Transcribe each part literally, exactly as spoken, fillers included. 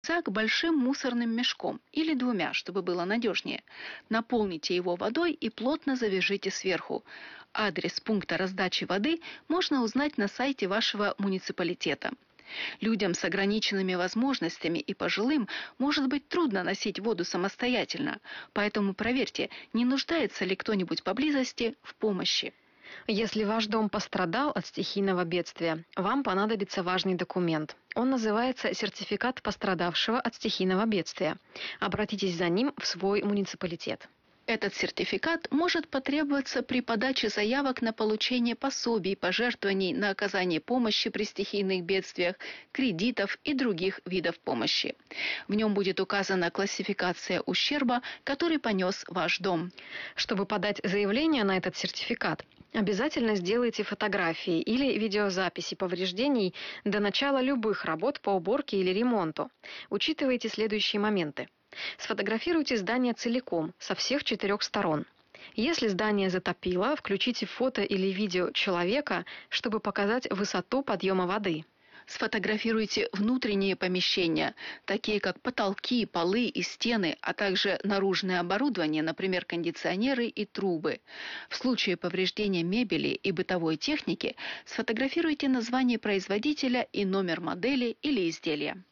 рюкзак большим мусорным мешком или двумя, чтобы было надежнее. Наполните его водой и плотно завяжите сверху. Адрес пункта раздачи воды можно узнать на сайте вашего муниципалитета. Людям с ограниченными возможностями и пожилым может быть трудно носить воду самостоятельно, поэтому проверьте, не нуждается ли кто-нибудь поблизости в помощи. Если ваш дом пострадал от стихийного бедствия, вам понадобится важный документ. Он называется «Сертификат пострадавшего от стихийного бедствия». Обратитесь за ним в свой муниципалитет. Этот сертификат может потребоваться при подаче заявок на получение пособий, пожертвований на оказание помощи при стихийных бедствиях, кредитов и других видов помощи. В нем будет указана классификация ущерба, который понес ваш дом. Чтобы подать заявление на этот сертификат, обязательно сделайте фотографии или видеозаписи повреждений до начала любых работ по уборке или ремонту. Учитывайте следующие моменты. Сфотографируйте здание целиком, со всех четырех сторон. Если здание затопило, включите фото или видео человека, чтобы показать высоту подъема воды. Сфотографируйте внутренние помещения, такие как потолки, полы и стены, а также наружное оборудование, например, кондиционеры и трубы. В случае повреждения мебели и бытовой техники сфотографируйте название производителя и номер модели или изделия.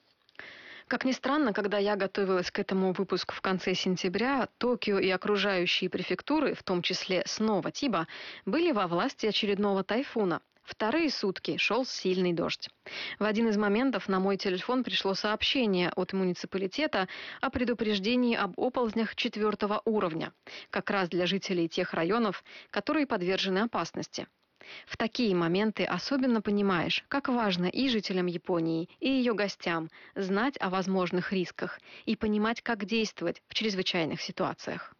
Как ни странно, когда я готовилась к этому выпуску в конце сентября, Токио и окружающие префектуры, в том числе снова Тиба, были во власти очередного тайфуна. Вторые сутки шел сильный дождь. В один из моментов на мой телефон пришло сообщение от муниципалитета о предупреждении об оползнях четвертого уровня, как раз для жителей тех районов, которые подвержены опасности. В такие моменты особенно понимаешь, как важно и жителям Японии, и ее гостям знать о возможных рисках и понимать, как действовать в чрезвычайных ситуациях.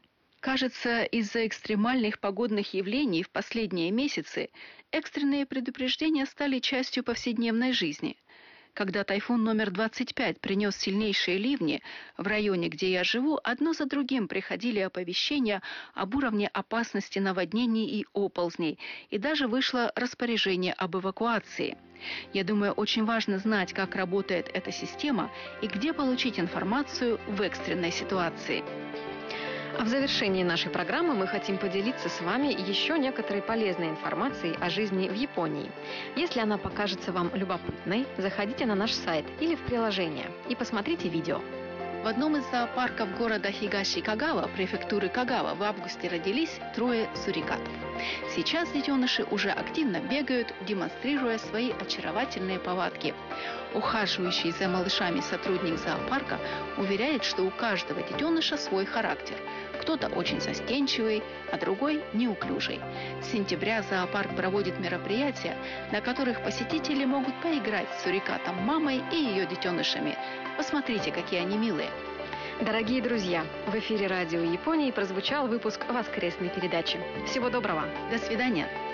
Кажется, из-за экстремальных погодных явлений в последние месяцы экстренные предупреждения стали частью повседневной жизни. Когда тайфун номер двадцать пять принес сильнейшие ливни, в районе, где я живу, одно за другим приходили оповещения об уровне опасности наводнений и оползней, и даже вышло распоряжение об эвакуации. Я думаю, очень важно знать, как работает эта система и где получить информацию в экстренной ситуации. А в завершении нашей программы мы хотим поделиться с вами еще некоторой полезной информацией о жизни в Японии. Если она покажется вам любопытной, заходите на наш сайт или в приложение и посмотрите видео. В одном из зоопарков города Хигаши-Кагава, префектуры Кагава, в августе родились трое сурикатов. Сейчас детеныши уже активно бегают, демонстрируя свои очаровательные повадки. Ухаживающий за малышами сотрудник зоопарка уверяет, что у каждого детеныша свой характер. Кто-то очень застенчивый, а другой неуклюжий. С сентября зоопарк проводит мероприятия, на которых посетители могут поиграть с сурикатом мамой и ее детенышами. Посмотрите, какие они милые. Дорогие друзья, в эфире радио Японии прозвучал выпуск воскресной передачи. Всего доброго. До свидания.